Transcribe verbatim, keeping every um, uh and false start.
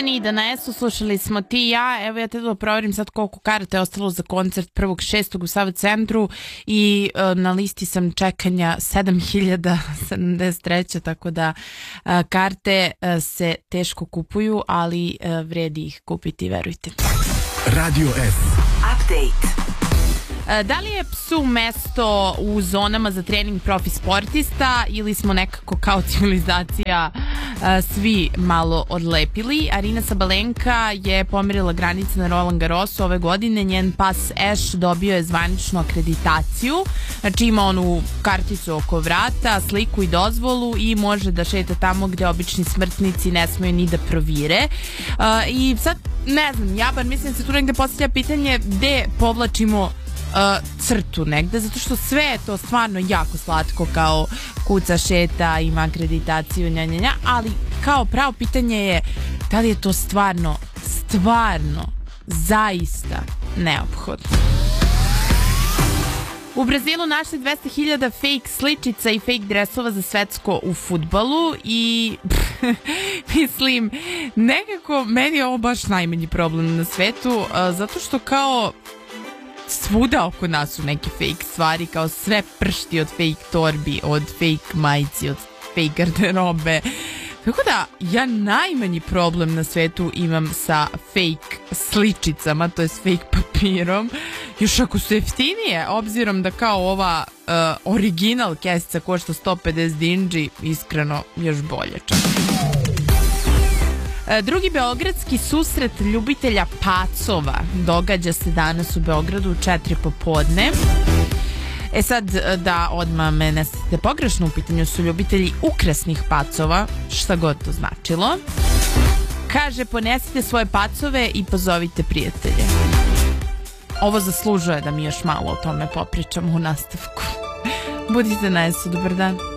Meni da na S U slušali smo Ti i ja. Evo ja te da proverim sad koliko karata je ostalo za koncert prvog šestog u Sava centru i uh, na listi sam čekanja sedam hiljada sedamdeset tri, tako da uh, karte uh, se teško kupuju, ali uh, vredi ih kupiti, verujte. Radio S Update. Da li je psu mesto u zonama za trening profi sportista ili smo nekako kao civilizacija svi malo odlepili? Arina Sabalenka je pomerila granice na Roland Garrosu ove godine. Njen pas Ash dobio je zvaničnu akreditaciju, znači ima onu karticu oko vrata, sliku i dozvolu i može da šeta tamo gde obični smrtnici ne smeju ni da provire. I sad, ne znam, ja bar mislim da se tu negde postavlja pitanje gde povlačimo Uh, crtu negde, zato što sve je to stvarno jako slatko, kao kuca, šeta, ima akreditaciju, nja, nja, nja, ali kao pravo pitanje je da li je to stvarno, stvarno, zaista neophodno. U Brazilu našli dvesta hiljada fake sličica i fake dresova za svetsko u fudbalu i mislim, nekako meni je ovo baš najmanji problem na svetu, uh, zato što kao svuda oko nas su neke fake stvari, kao sve pršti od fake torbi, od fake majici, od fake garderobe. Tako da ja najmanji problem na svetu imam sa fake sličicama, to je s fake papirom. Još ako su jeftinije, obzirom da kao ova uh, original kesica košta sto pedeset dinđi, iskreno još bolje čak. Drugi beogradski susret ljubitelja pacova događa se danas u Beogradu u četiri popodne. E sad, da odmah me ne ste pogrešno, u pitanju su ljubitelji ukrasnih pacova, šta god to značilo. Kaže, ponesite svoje pacove i pozovite prijatelje. Ovo zaslužuje da mi još malo o tome popričamo u nastavku. Budite na S U, dobar dan.